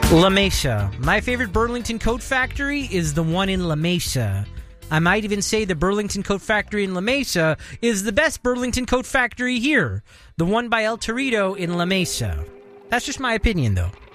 La Mesa. My favorite Burlington Coat Factory is the one in La Mesa. I might even say the Burlington Coat Factory in La Mesa is the best Burlington Coat Factory here. The one by El Torito in La Mesa. That's just my opinion, though.